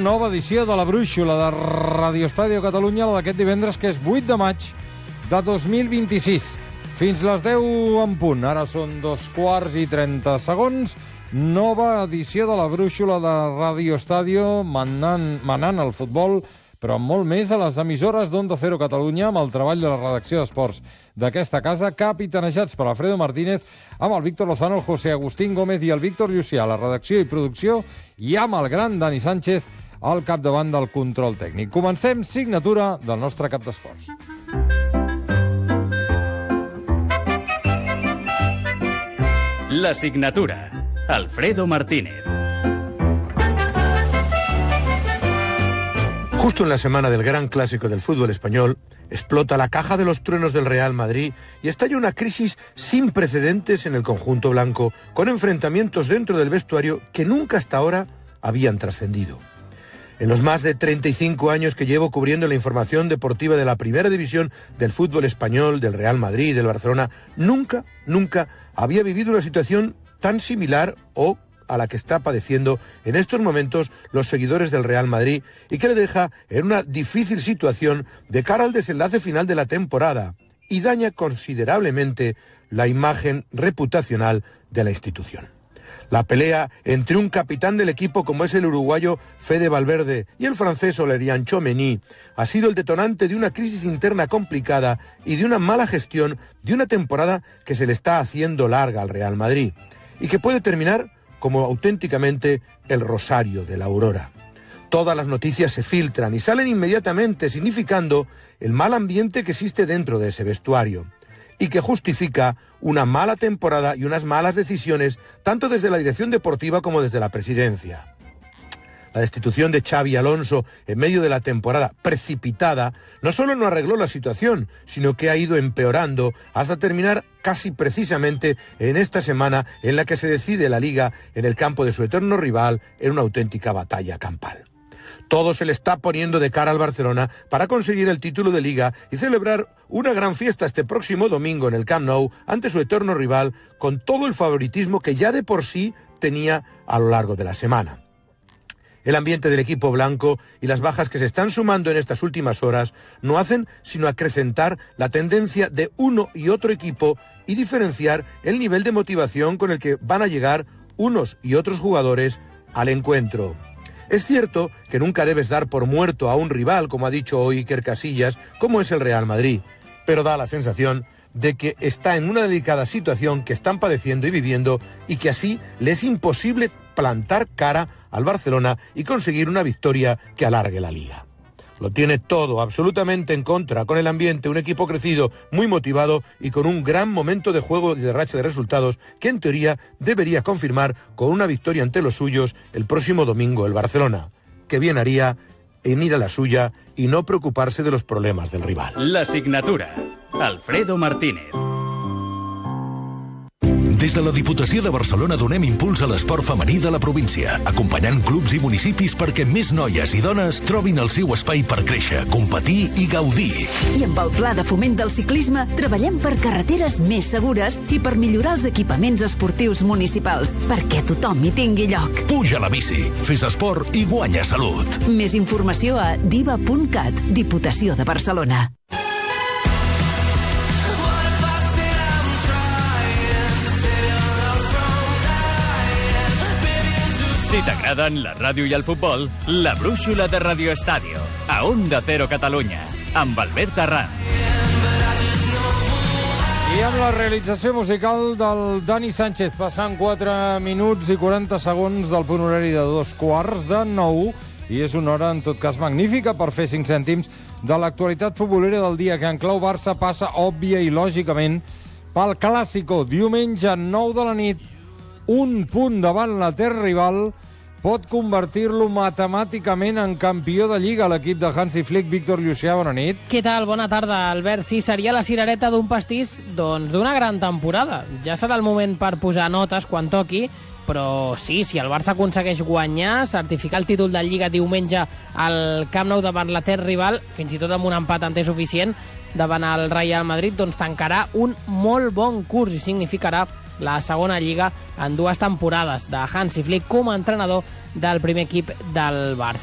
nova edició de la Brúixola de Radio Estadio Catalunya, la d'aquest divendres, que és 8 de maig de 2026. Fins les 10 en punt. Ara són 2:30. Nova edició de la Brúixola de Radio Estadio, manant el futbol, però molt més a les emissores d'Onda Cero Catalunya, amb el treball de la redacció d'esports d'aquesta casa, capitanejats per Alfredo Martínez, amb el Víctor Lozano, el José Agustín Gómez i el Víctor Llucià, la redacció i producció, i amb el gran Dani Sánchez al capdavant del control tècnic. Comencem signatura del nostre cap d'esports. La signatura. Alfredo Martínez. Justo en la semana del gran clásico del fútbol español, explota la caja de los truenos del Real Madrid y estalla una crisis sin precedentes en el conjunto blanco, con enfrentamientos dentro del vestuario que nunca hasta ahora habían trascendido. En los más de 35 años que llevo cubriendo la información deportiva de la primera división del fútbol español, del Real Madrid y del Barcelona, nunca había vivido una situación tan similar o a la que está padeciendo en estos momentos los seguidores del Real Madrid y que le deja en una difícil situación de cara al desenlace final de la temporada y daña considerablemente la imagen reputacional de la institución. La pelea entre un capitán del equipo como es el uruguayo Fede Valverde y el francés Aurélien Tchouameni ha sido el detonante de una crisis interna complicada y de una mala gestión de una temporada que se le está haciendo larga al Real Madrid y que puede terminar como auténticamente el rosario de la aurora. Todas las noticias se filtran y salen inmediatamente, significando el mal ambiente que existe dentro de ese vestuario y que justifica una mala temporada y unas malas decisiones tanto desde la dirección deportiva como desde la presidencia. La destitución de Xabi Alonso en medio de la temporada precipitada no solo no arregló la situación, sino que ha ido empeorando hasta terminar casi precisamente en esta semana en la que se decide la Liga en el campo de su eterno rival en una auténtica batalla campal. Todo se le está poniendo de cara al Barcelona para conseguir el título de Liga y celebrar una gran fiesta este próximo domingo en el Camp Nou ante su eterno rival, con todo el favoritismo que ya de por sí tenía a lo largo de la semana. El ambiente del equipo blanco y las bajas que se están sumando en estas últimas horas no hacen sino acrecentar la tendencia de uno y otro equipo y diferenciar el nivel de motivación con el que van a llegar unos y otros jugadores al encuentro. Es cierto que nunca debes dar por muerto a un rival, como ha dicho hoy Iker Casillas, como es el Real Madrid, pero da la sensación de que está en una delicada situación que están padeciendo y viviendo y que así le es imposible plantar cara al Barcelona y conseguir una victoria que alargue la Liga. Lo tiene todo absolutamente en contra, con el ambiente, un equipo crecido, muy motivado y con un gran momento de juego y de racha de resultados que en teoría debería confirmar con una victoria ante los suyos el próximo domingo el Barcelona, que bien haría en ir a la suya y no preocuparse de los problemas del rival. La signatura. Alfredo Martínez. Des de la Diputació de Barcelona donem impuls a l'esport femení de la província, acompanyant clubs i municipis perquè més noies i dones trobin el seu espai per créixer, competir i gaudir. I amb el Pla de Foment del Ciclisme treballem per carreteres més segures i per millorar els equipaments esportius municipals, perquè tothom hi tingui lloc. Puja a la bici, fes esport i guanya salut. Més informació a diva.cat, Diputació de Barcelona. Si t'agraden la ràdio i el futbol, la Brúixola de Radio Estadio, a Onda Cero Catalunya, amb Albert Arran. I amb la realització musical del Dani Sánchez, passant 4 minuts i 40 segons del punt horari de 8:45, i és una hora, en tot cas, magnífica per fer 5 cèntims de l'actualitat futbolera del dia, que en clau Barça passa, òbvia i lògicament, pel Clàsico. Diumenge, 9 de la nit, un punt davant la terra rival pot convertir-lo matemàticament en campió de Lliga. L'equip de Hansi Flick. Víctor Llucià, bona nit. Què tal? Bona tarda, Albert. Sí, seria la cirereta d'un pastís, doncs, d'una gran temporada. Ja serà el moment per posar notes quan toqui, però sí, si el Barça aconsegueix guanyar, certificar el títol de Lliga diumenge al Camp Nou davant la terra rival, fins i tot amb un empat en té suficient davant el Real Madrid, doncs tancarà un molt bon curs i significarà la segona Lliga en 2 temporades de Hansi Flick com a entrenador del primer equip del Barça.